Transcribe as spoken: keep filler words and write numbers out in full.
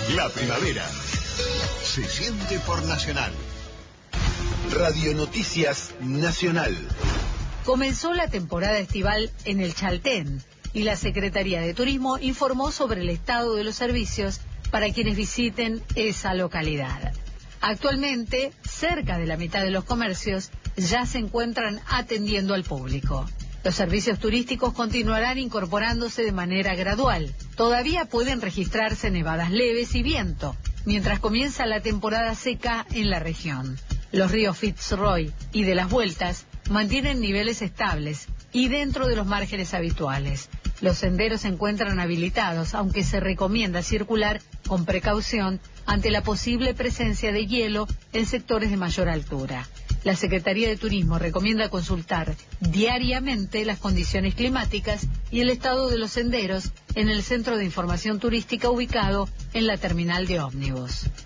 La primavera se siente por Nacional. Radio Noticias Nacional. Comenzó la temporada estival en el Chaltén y la Secretaría de Turismo informó sobre el estado de los servicios para quienes visiten esa localidad. Actualmente, cerca de la mitad de los comercios ya se encuentran atendiendo al público. Los servicios turísticos continuarán incorporándose de manera gradual. Todavía pueden registrarse nevadas leves y viento, mientras comienza la temporada seca en la región. Los ríos Fitzroy y de las Vueltas mantienen niveles estables y dentro de los márgenes habituales. Los senderos se encuentran habilitados, aunque se recomienda circular con precaución ante la posible presencia de hielo en sectores de mayor altura. La Secretaría de Turismo recomienda consultar diariamente las condiciones climáticas y el estado de los senderos en el Centro de Información Turística ubicado en la terminal de ómnibus.